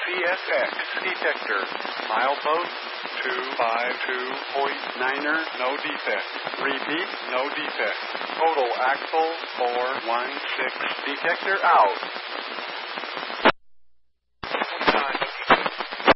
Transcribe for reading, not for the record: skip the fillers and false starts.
CSX detector. Milepost 252.9er, no defect. Repeat, no defect. Total axle 416. Detector out.